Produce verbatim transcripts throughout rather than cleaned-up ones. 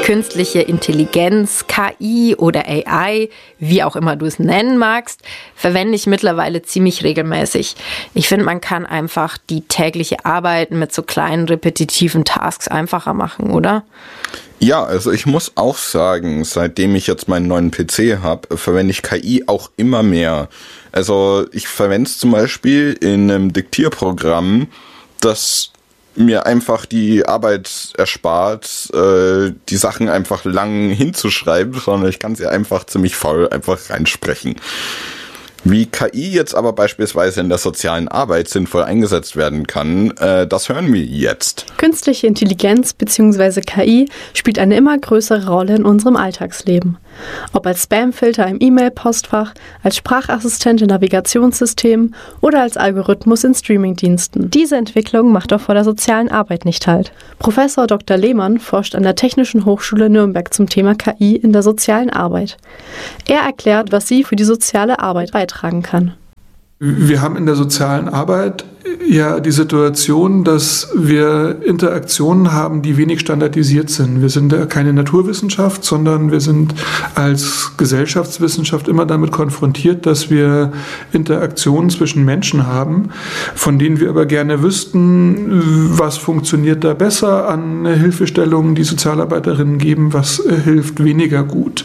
Künstliche Intelligenz, K I oder A I, wie auch immer du es nennen magst, verwende ich mittlerweile ziemlich regelmäßig. Ich finde, man kann einfach die tägliche Arbeit mit so kleinen repetitiven Tasks einfacher machen, oder? Ja, also ich muss auch sagen, seitdem ich jetzt meinen neuen P C habe, verwende ich K I auch immer mehr. Also ich verwende es zum Beispiel in einem Diktierprogramm, das mir einfach die Arbeit erspart, äh, die Sachen einfach lang hinzuschreiben, sondern ich kann sie einfach ziemlich faul einfach reinsprechen. Wie K I jetzt aber beispielsweise in der sozialen Arbeit sinnvoll eingesetzt werden kann, äh, das hören wir jetzt. Künstliche Intelligenz bzw. K I spielt eine immer größere Rolle in unserem Alltagsleben. Ob als Spamfilter im E-Mail-Postfach, als Sprachassistent in Navigationssystemen oder als Algorithmus in Streamingdiensten. Diese Entwicklung macht auch vor der sozialen Arbeit nicht Halt. Professor Doktor Lehmann forscht an der Technischen Hochschule Nürnberg zum Thema K I in der sozialen Arbeit. Er erklärt, was sie für die soziale Arbeit beitragen kann. Wir haben in der sozialen Arbeit ja die Situation, dass wir Interaktionen haben, die wenig standardisiert sind. Wir sind ja keine Naturwissenschaft, sondern wir sind als Gesellschaftswissenschaft immer damit konfrontiert, dass wir Interaktionen zwischen Menschen haben, von denen wir aber gerne wüssten, was funktioniert da besser an Hilfestellungen, die Sozialarbeiterinnen geben, was hilft weniger gut.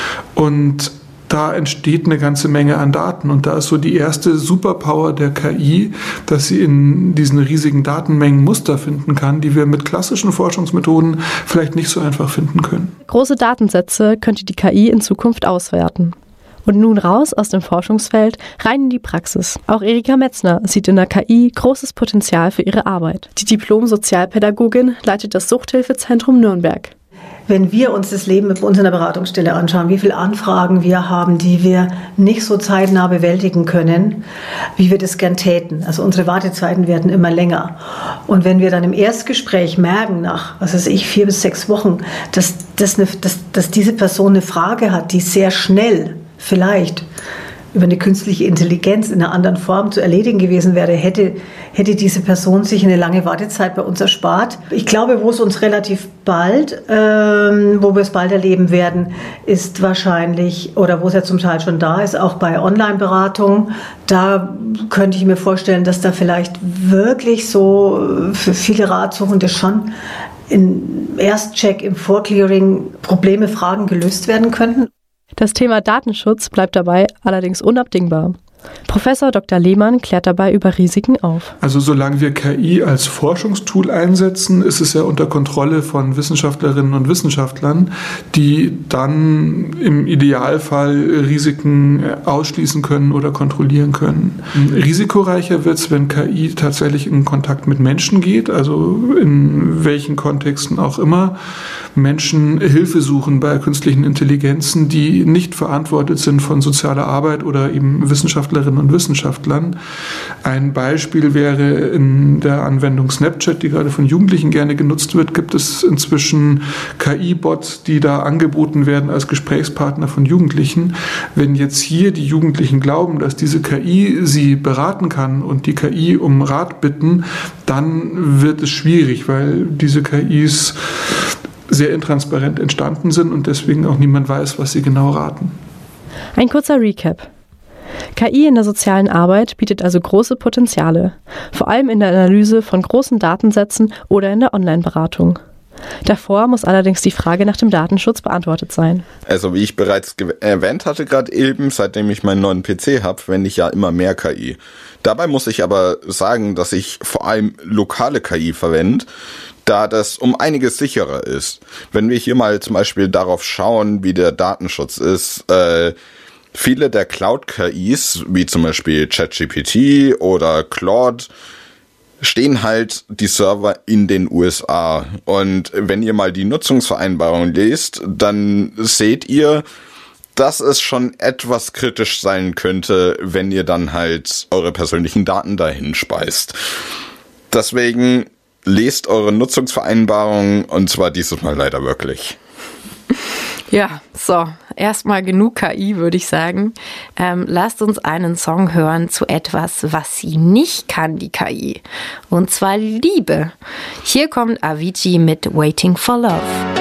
Und da entsteht eine ganze Menge an Daten und da ist so die erste Superpower der K I, dass sie in diesen riesigen Datenmengen Muster finden kann, die wir mit klassischen Forschungsmethoden vielleicht nicht so einfach finden können. Große Datensätze könnte die K I in Zukunft auswerten. Und nun raus aus dem Forschungsfeld, rein in die Praxis. Auch Erika Metzner sieht in der K I großes Potenzial für ihre Arbeit. Die Diplom-Sozialpädagogin leitet das Suchthilfezentrum Nürnberg. Wenn wir uns das Leben bei uns in der Beratungsstelle anschauen, wie viele Anfragen wir haben, die wir nicht so zeitnah bewältigen können, wie wir das gern täten. Also unsere Wartezeiten werden immer länger. Und wenn wir dann im Erstgespräch merken, nach, was weiß ich, vier bis sechs Wochen, dass, dass, eine, dass, dass diese Person eine Frage hat, die sehr schnell vielleicht über eine künstliche Intelligenz in einer anderen Form zu erledigen gewesen wäre, hätte, hätte diese Person sich eine lange Wartezeit bei uns erspart. Ich glaube, wo es uns relativ bald, ähm, wo wir es bald erleben werden, ist wahrscheinlich, oder wo es ja zum Teil schon da ist, auch bei Online-Beratung. Da könnte ich mir vorstellen, dass da vielleicht wirklich so für viele Ratsuchende schon im Erstcheck, im Vorclearing Probleme, Fragen gelöst werden könnten. Das Thema Datenschutz bleibt dabei allerdings unabdingbar. Professor Doktor Lehmann klärt dabei über Risiken auf. Also solange wir K I als Forschungstool einsetzen, ist es ja unter Kontrolle von Wissenschaftlerinnen und Wissenschaftlern, die dann im Idealfall Risiken ausschließen können oder kontrollieren können. Risikoreicher wird es, wenn K I tatsächlich in Kontakt mit Menschen geht, also in welchen Kontexten auch immer Menschen Hilfe suchen bei künstlichen Intelligenzen, die nicht verantwortet sind von sozialer Arbeit oder eben Wissenschaftlerinnen und Wissenschaftlern. Ein Beispiel wäre in der Anwendung Snapchat, die gerade von Jugendlichen gerne genutzt wird, gibt es inzwischen K I-Bots, die da angeboten werden als Gesprächspartner von Jugendlichen. Wenn jetzt hier die Jugendlichen glauben, dass diese K I sie beraten kann und die K I um Rat bitten, dann wird es schwierig, weil diese K Is sehr intransparent entstanden sind und deswegen auch niemand weiß, was sie genau raten. Ein kurzer Recap. K I in der sozialen Arbeit bietet also große Potenziale, vor allem in der Analyse von großen Datensätzen oder in der Online-Beratung. Davor muss allerdings die Frage nach dem Datenschutz beantwortet sein. Also wie ich bereits ge- erwähnt hatte gerade eben, seitdem ich meinen neuen P C habe, verwende ich ja immer mehr K I. Dabei muss ich aber sagen, dass ich vor allem lokale K I verwende, da das um einiges sicherer ist. Wenn wir hier mal zum Beispiel darauf schauen, wie der Datenschutz ist, äh, viele der Cloud-K Is, wie zum Beispiel ChatGPT oder Claude, stehen halt die Server in den U S A. Und wenn ihr mal die Nutzungsvereinbarung lest, dann seht ihr, dass es schon etwas kritisch sein könnte, wenn ihr dann halt eure persönlichen Daten dahin speist. Deswegen lest eure Nutzungsvereinbarung, und zwar dieses Mal leider wirklich. Ja, so, erstmal genug K I, würde ich sagen. Ähm, lasst uns einen Song hören zu etwas, was sie nicht kann, die K I. Und zwar Liebe. Hier kommt Avicii mit Waiting for Love.